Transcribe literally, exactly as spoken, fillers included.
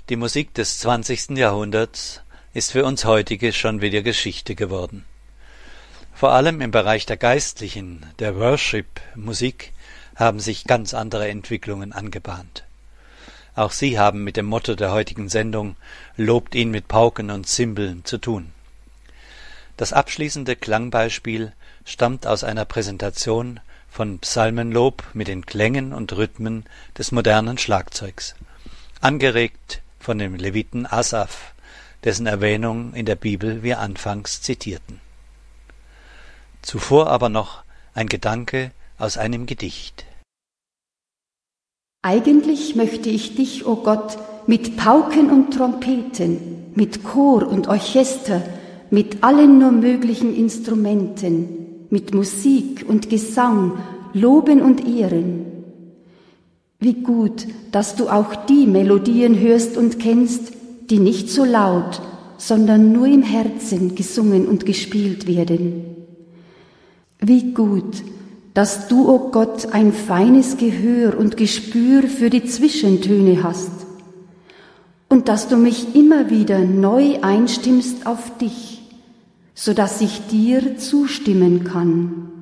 Die Musik des zwanzigsten Jahrhunderts ist für uns heutige schon wieder Geschichte geworden. Vor allem im Bereich der geistlichen, der Worship-Musik haben sich ganz andere Entwicklungen angebahnt. Auch sie haben mit dem Motto der heutigen Sendung »Lobt ihn mit Pauken und Zimbeln« zu tun. Das abschließende Klangbeispiel stammt aus einer Präsentation von Psalmenlob mit den Klängen und Rhythmen des modernen Schlagzeugs, angeregt von dem Leviten Asaf, dessen Erwähnung in der Bibel wir anfangs zitierten. Zuvor aber noch ein Gedanke aus einem Gedicht. Eigentlich möchte ich dich, o Gott, mit Pauken und Trompeten, mit Chor und Orchester, mit allen nur möglichen Instrumenten, mit Musik und Gesang loben und ehren. Wie gut, dass du auch die Melodien hörst und kennst, die nicht so laut, sondern nur im Herzen gesungen und gespielt werden. Wie gut, dass du, o Gott, ein feines Gehör und Gespür für die Zwischentöne hast und dass du mich immer wieder neu einstimmst auf dich, so dass ich dir zustimmen kann.